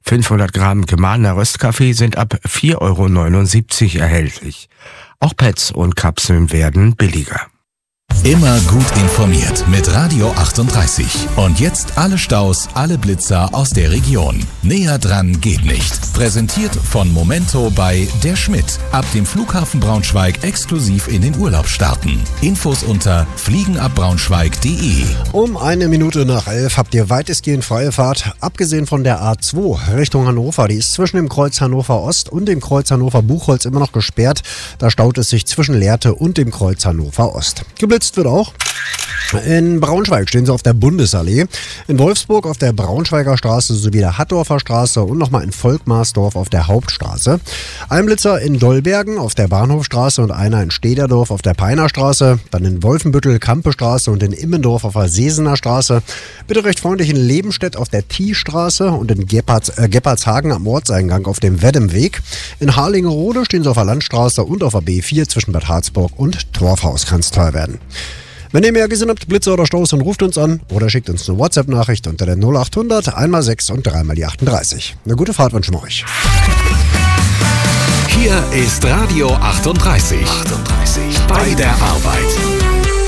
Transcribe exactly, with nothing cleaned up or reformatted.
fünfhundert Gramm gemahlener Röstkaffee sind ab vier Euro neunundsiebzig erhältlich. Auch Pads und Kapseln werden billiger. Immer gut informiert mit Radio achtunddreißig. Und jetzt alle Staus, alle Blitzer aus der Region. Näher dran geht nicht. Präsentiert von Momento bei Der Schmidt. Ab dem Flughafen Braunschweig exklusiv in den Urlaub starten. Infos unter fliegenabbraunschweig punkt de. Um eine Minute nach elf habt ihr weitestgehend freie Fahrt, abgesehen von der A zwei Richtung Hannover. Die ist zwischen dem Kreuz Hannover Ost und dem Kreuz Hannover Buchholz immer noch gesperrt. Da staut es sich zwischen Lehrte und dem Kreuz Hannover Ost. Geblitzt wird auch. In Braunschweig stehen sie auf der Bundesallee, in Wolfsburg auf der Braunschweiger Straße sowie der Hattdorfer Straße und nochmal in Volkmarsdorf auf der Hauptstraße. Ein Blitzer in Dollbergen auf der Bahnhofstraße und einer in Stederdorf auf der Peinerstraße, dann in Wolfenbüttel, Kampestraße und in Immendorf auf der Sesener Straße. Bitte recht freundlich in Lebenstedt auf der Thiestraße und in Geppards, äh, Geppardshagen am Ortseingang auf dem Weddemweg. In Harlingerode stehen sie auf der Landstraße und auf der B vier zwischen Bad Harzburg und Torfhaus. Kann es teuer werden. Wenn ihr mehr gesehen habt, Blitzer oder Staus, dann ruft uns an oder schickt uns eine WhatsApp-Nachricht unter der null achthundert einmal sechs und dreimal die achtunddreißig. Eine gute Fahrt wünschen wir euch. Hier ist Radio achtunddreißig. achtunddreißig. Bei der Arbeit.